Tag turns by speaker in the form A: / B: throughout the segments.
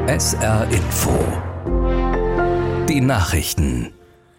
A: SR Info. Die Nachrichten.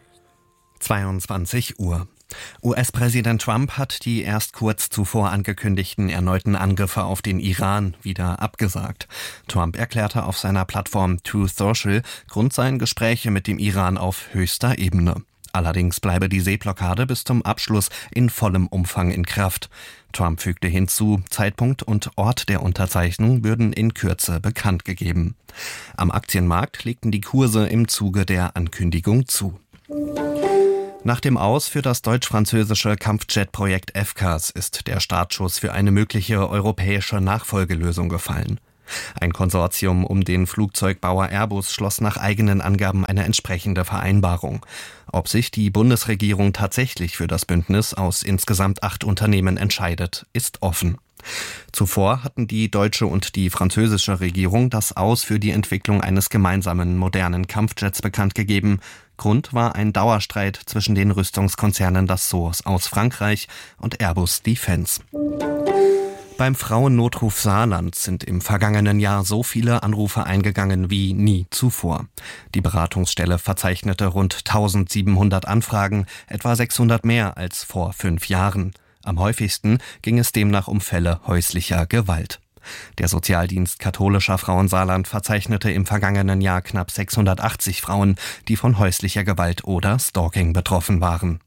B: 22 Uhr. US-Präsident Trump hat die erst kurz zuvor angekündigten erneuten Angriffe auf den Iran wieder abgesagt. Trump erklärte auf seiner Plattform Truth Social, Grund seien Gespräche mit dem Iran auf höchster Ebene. Allerdings bleibe die Seeblockade bis zum Abschluss in vollem Umfang in Kraft. Trump fügte hinzu, Zeitpunkt und Ort der Unterzeichnung würden in Kürze bekannt gegeben. Am Aktienmarkt legten die Kurse im Zuge der Ankündigung zu. Nach dem Aus für das deutsch-französische Kampfjet-Projekt FCAS ist der Startschuss für eine mögliche europäische Nachfolgelösung gefallen. Ein Konsortium um den Flugzeugbauer Airbus schloss nach eigenen Angaben eine entsprechende Vereinbarung. Ob sich die Bundesregierung tatsächlich für das Bündnis aus insgesamt 8 Unternehmen entscheidet, ist offen. Zuvor hatten die deutsche und die französische Regierung das Aus für die Entwicklung eines gemeinsamen modernen Kampfjets bekannt gegeben. Grund war ein Dauerstreit zwischen den Rüstungskonzernen Dassault aus Frankreich und Airbus Defence. Beim Frauennotruf Saarland sind im vergangenen Jahr so viele Anrufe eingegangen wie nie zuvor. Die Beratungsstelle verzeichnete rund 1700 Anfragen, etwa 600 mehr als vor 5 Jahren. Am häufigsten ging es demnach um Fälle häuslicher Gewalt. Der Sozialdienst katholischer Frauen Saarland verzeichnete im vergangenen Jahr knapp 680 Frauen, die von häuslicher Gewalt oder Stalking betroffen waren.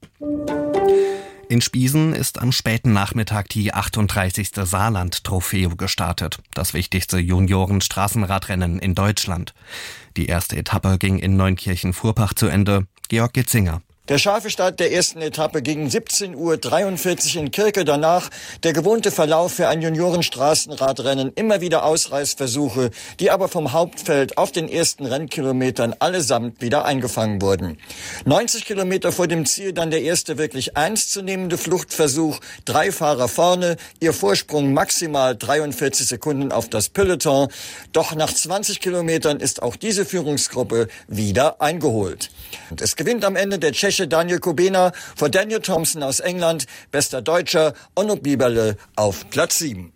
B: In Spiesen ist am späten Nachmittag die 38. Saarland-Trofeo gestartet, das wichtigste Junioren-Straßenradrennen in Deutschland. Die erste Etappe ging in Neunkirchen-Furbach zu Ende. Georg Gitzinger.
C: Der scharfe Start der ersten Etappe gegen 17:43 Uhr in Kirke. Danach der gewohnte Verlauf für ein Juniorenstraßenradrennen. Immer wieder Ausreißversuche, die aber vom Hauptfeld auf den ersten Rennkilometern allesamt wieder eingefangen wurden. 90 Kilometer vor dem Ziel dann der erste wirklich ernstzunehmende Fluchtversuch. 3 Fahrer vorne, ihr Vorsprung maximal 43 Sekunden auf das Peloton. Doch nach 20 Kilometern ist auch diese Führungsgruppe wieder eingeholt. Und es gewinnt am Ende der Tscheche Daniel Kubena vor Daniel Thompson aus England, bester Deutscher, Onno Bieberle auf Platz 7.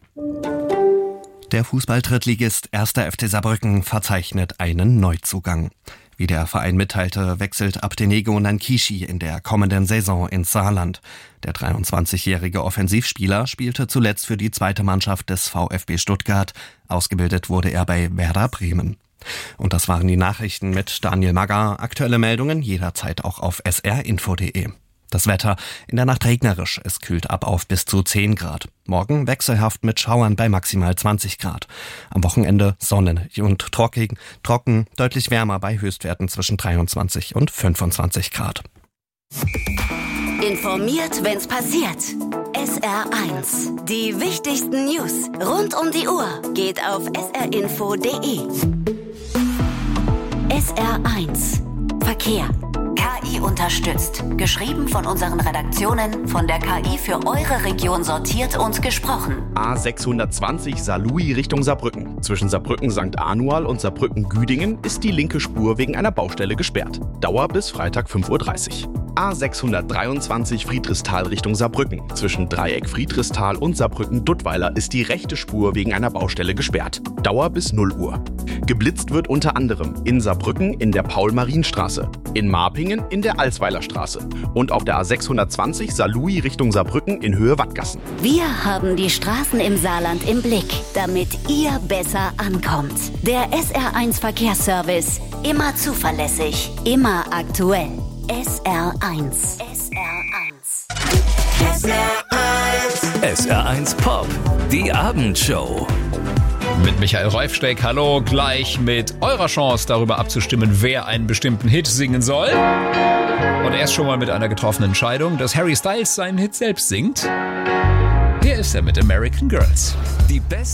B: Der Fußball-Drittligist 1. FC Saarbrücken verzeichnet einen Neuzugang. Wie der Verein mitteilte, wechselt Abdenego Nankishi in der kommenden Saison ins Saarland. Der 23-jährige Offensivspieler spielte zuletzt für die zweite Mannschaft des VfB Stuttgart. Ausgebildet wurde er bei Werder Bremen. Und das waren die Nachrichten mit Daniel Magger. Aktuelle Meldungen jederzeit auch auf srinfo.de. Das Wetter in der Nacht regnerisch, es kühlt ab auf bis zu 10 Grad. Morgen wechselhaft mit Schauern bei maximal 20 Grad. Am Wochenende sonnig und trocken, deutlich wärmer bei Höchstwerten zwischen 23 und 25 Grad.
D: Informiert, wenn's passiert. SR1. Die wichtigsten News rund um die Uhr geht auf srinfo.de. SR1 Verkehr. KI unterstützt. Geschrieben von unseren Redaktionen, von der KI für eure Region sortiert und gesprochen.
E: A620 Saarlouis Richtung Saarbrücken. Zwischen Saarbrücken-St. Anual und Saarbrücken-Güdingen ist die linke Spur wegen einer Baustelle gesperrt. Dauer bis Freitag 5:30 Uhr. A623 Friedrichsthal Richtung Saarbrücken. Zwischen Dreieck Friedrichsthal und Saarbrücken-Duttweiler ist die rechte Spur wegen einer Baustelle gesperrt. Dauer bis 0 Uhr. Geblitzt wird unter anderem in Saarbrücken in der Paul-Marien-Straße, in Marpingen in der Alsweiler-Straße und auf der A620 Saarlouis Richtung Saarbrücken in Höhe Wattgassen.
D: Wir haben die Straßen im Saarland im Blick, damit ihr besser ankommt. Der SR1 Verkehrsservice. Immer zuverlässig, immer aktuell. SR1. SR1.
A: SR1. SR1 Pop. Die Abendshow.
F: Mit Michael Reufsteck, hallo, gleich mit eurer Chance darüber abzustimmen, wer einen bestimmten Hit singen soll. Und erst schon mal mit einer getroffenen Entscheidung, dass Harry Styles seinen Hit selbst singt. Hier ist er mit American Girls.
A: Die besten